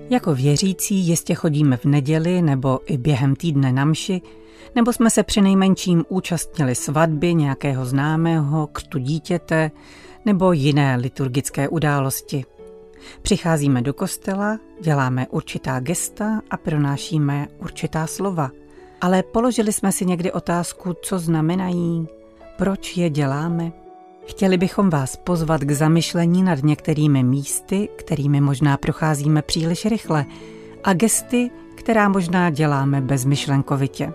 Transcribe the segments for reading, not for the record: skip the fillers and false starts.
Jako věřící jistě chodíme v neděli nebo i během týdne na mši, nebo jsme se přinejmenším účastnili svatby nějakého známého, křtu dítěte nebo jiné liturgické události. Přicházíme do kostela, děláme určitá gesta a pronášíme určitá slova. Ale položili jsme si někdy otázku, co znamenají, proč je děláme? Chtěli bychom vás pozvat k zamyšlení nad některými místy, kterými možná procházíme příliš rychle, a gesty, která možná děláme bezmyšlenkovitě.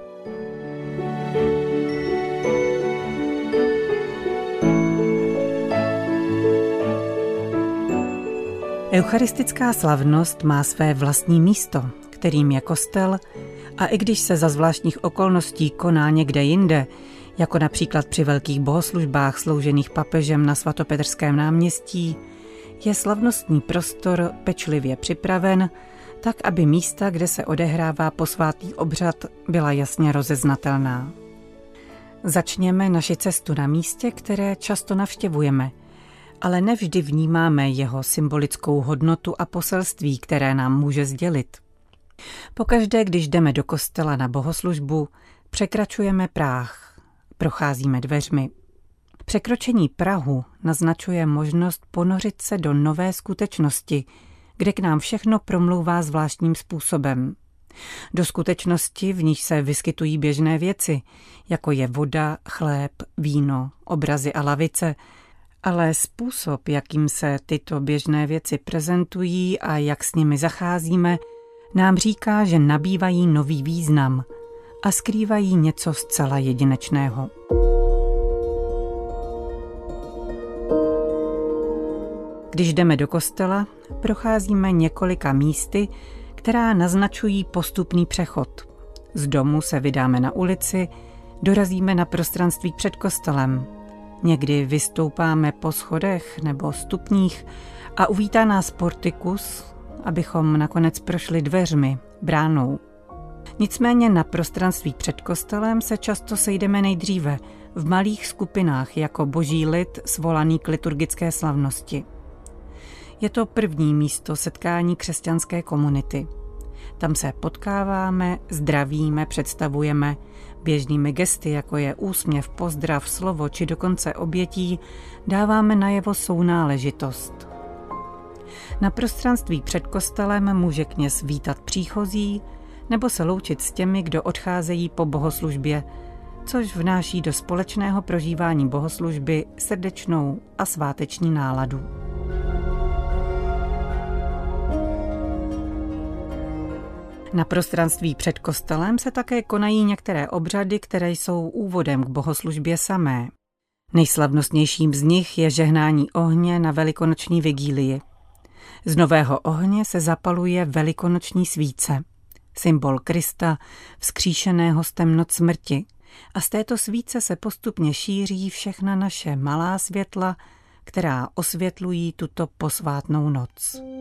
Eucharistická slavnost má své vlastní místo, kterým je kostel, a i když se za zvláštních okolností koná někde jinde, jako například při velkých bohoslužbách sloužených papežem na svatopetrském náměstí, je slavnostní prostor pečlivě připraven, tak aby místa, kde se odehrává posvátný obřad, byla jasně rozeznatelná. Začněme naši cestu na místě, které často navštěvujeme, ale nevždy vnímáme jeho symbolickou hodnotu a poselství, které nám může sdělit. Pokaždé, když jdeme do kostela na bohoslužbu, překračujeme práh, procházíme dveřmi. Překročení prahu naznačuje možnost ponořit se do nové skutečnosti, kde k nám všechno promlouvá zvláštním způsobem. Do skutečnosti, v níž se vyskytují běžné věci, jako je voda, chléb, víno, obrazy a lavice, ale způsob, jakým se tyto běžné věci prezentují a jak s nimi zacházíme, nám říká, že nabývají nový význam a skrývají něco zcela jedinečného. Když jdeme do kostela, procházíme několika místy, která naznačují postupný přechod. Z domu se vydáme na ulici, dorazíme na prostranství před kostelem. Někdy vystoupáme po schodech nebo stupních a uvítá nás portikus, abychom nakonec prošli dveřmi, bránou. Nicméně na prostranství před kostelem se často sejdeme nejdříve, v malých skupinách jako boží lid svolaný k liturgické slavnosti. Je to první místo setkání křesťanské komunity. Tam se potkáváme, zdravíme, představujeme, běžnými gesty, jako je úsměv, pozdrav, slovo či dokonce obětí, dáváme najevo sounáležitost. Na prostranství před kostelem může kněz vítat příchozí nebo se loučit s těmi, kdo odcházejí po bohoslužbě, což vnáší do společného prožívání bohoslužby srdečnou a sváteční náladu. Na prostranství před kostelem se také konají některé obřady, které jsou úvodem k bohoslužbě samé. Nejslavnostnějším z nich je žehnání ohně na velikonoční vigílii. Z nového ohně se zapaluje velikonoční svíce, symbol Krista, vzkříšeného z temnot smrti, a z této svíce se postupně šíří všechna naše malá světla, která osvětlují tuto posvátnou noc.